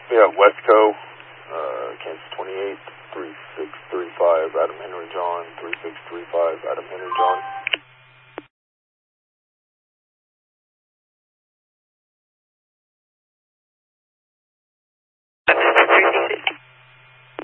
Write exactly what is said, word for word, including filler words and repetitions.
Yeah, Westco, uh, Kansas twenty-eight, three six three five, Adam Henry John, three six three five, Adam Henry John.